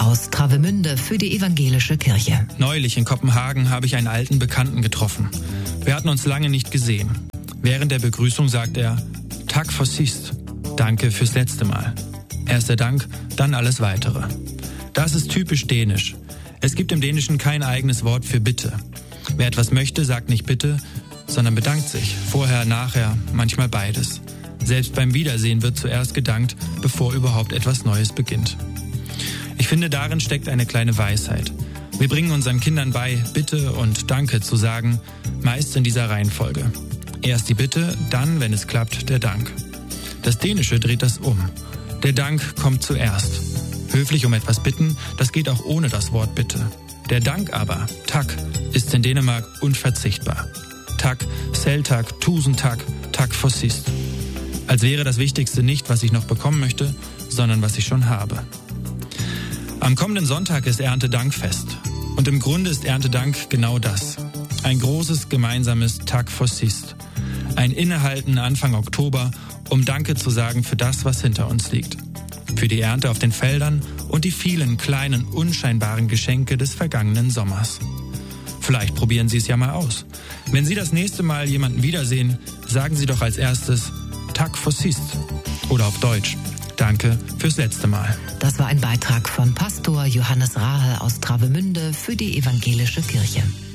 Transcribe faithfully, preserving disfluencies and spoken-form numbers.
aus Travemünde für die evangelische Kirche. Neulich in Kopenhagen habe ich einen alten Bekannten getroffen. Wir hatten uns lange nicht gesehen. Während der Begrüßung sagt er, Tack for sist, danke fürs letzte Mal. Erst der Dank, dann alles Weitere. Das ist typisch dänisch. Es gibt im Dänischen kein eigenes Wort für Bitte. Wer etwas möchte, sagt nicht Bitte, sondern bedankt sich. Vorher, nachher, manchmal beides. Selbst beim Wiedersehen wird zuerst gedankt, bevor überhaupt etwas Neues beginnt. Ich finde, darin steckt eine kleine Weisheit. Wir bringen unseren Kindern bei, Bitte und Danke zu sagen, meist in dieser Reihenfolge. Erst die Bitte, dann, wenn es klappt, der Dank. Das Dänische dreht das um. Der Dank kommt zuerst. Höflich um etwas bitten, das geht auch ohne das Wort Bitte. Der Dank aber, Tack, ist in Dänemark unverzichtbar. Tack, selv tak, tusind tak, tack for sist. Als wäre das Wichtigste nicht, was ich noch bekommen möchte, sondern was ich schon habe. Am kommenden Sonntag ist Erntedankfest. Und im Grunde ist Erntedank genau das. Ein großes gemeinsames Tack for sist. Ein Innehalten Anfang Oktober, um Danke zu sagen für das, was hinter uns liegt. Für die Ernte auf den Feldern und die vielen kleinen, unscheinbaren Geschenke des vergangenen Sommers. Vielleicht probieren Sie es ja mal aus. Wenn Sie das nächste Mal jemanden wiedersehen, sagen Sie doch als erstes Tack for sist. Oder auf Deutsch, danke fürs letzte Mal. Das war ein Beitrag von Pastor Johannes Rahe aus Travemünde für die evangelische Kirche.